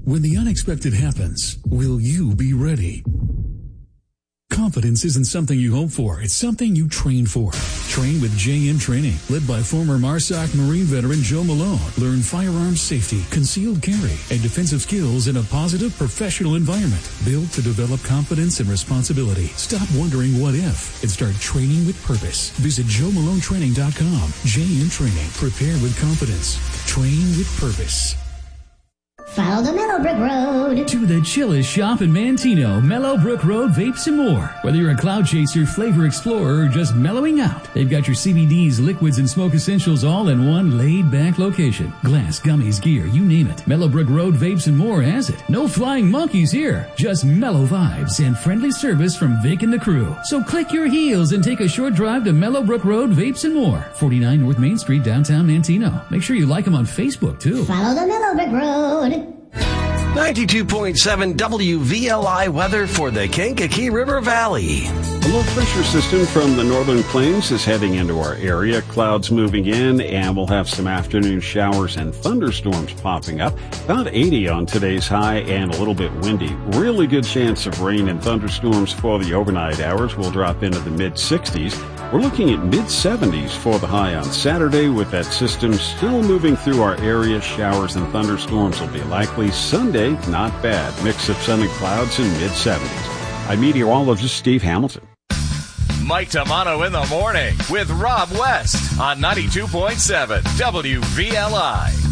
When the unexpected happens, will you be ready? Confidence isn't something you hope for. It's something you train for. Train with JM Training. Led by former MARSOC Marine veteran Joe Malone. Learn firearms safety, concealed carry, and defensive skills in a positive professional environment. Built to develop confidence and responsibility. Stop wondering what if and start training with purpose. Visit JoeMaloneTraining.com. JM Training. Prepare with confidence. Train with purpose. Follow the Mellowbrook Road to the chillest shop in Manteno. Mellowbrook Road Vapes and More. Whether you're a cloud chaser, flavor explorer, or just mellowing out, they've got your CBDs, liquids, and smoke essentials all in one laid-back location. Glass, gummies, gear, you name it. Mellowbrook Road Vapes and More has it. No flying monkeys here. Just mellow vibes and friendly service from Vic and the crew. So click your heels and take a short drive to Mellowbrook Road Vapes and More. 49 North Main Street, downtown Manteno. Make sure you like them on Facebook, too. Follow the Mellowbrook Road. 92.7 WVLI weather for the Kankakee River Valley. A low pressure system from the northern plains is heading into our area. Clouds moving in, and we'll have some afternoon showers and thunderstorms popping up. About 80 on today's high and a little bit windy. Really good chance of rain and thunderstorms for the overnight hours. We'll drop into the mid-60s. We're looking at mid-70s for the high on Saturday with that system still moving through our area. Showers and thunderstorms will be likely. Sunday, not bad. Mix of sun and clouds in mid-70s. I'm meteorologist Steve Hamilton. Mike Tamano in the morning with Rob West on 92.7 WVLI.